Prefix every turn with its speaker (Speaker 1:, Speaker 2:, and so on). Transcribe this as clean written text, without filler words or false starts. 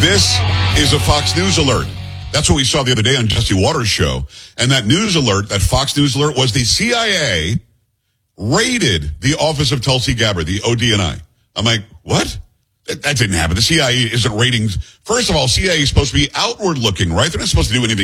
Speaker 1: This is a Fox News alert. That's what we saw the other day on Jesse Waters' show. And that news alert, that Fox News alert, was the CIA raided the office of Tulsi Gabbard, the ODNI. I'm like, what? That didn't happen. The CIA isn't raiding. First of all, CIA is supposed to be outward looking, right? They're not supposed to do anything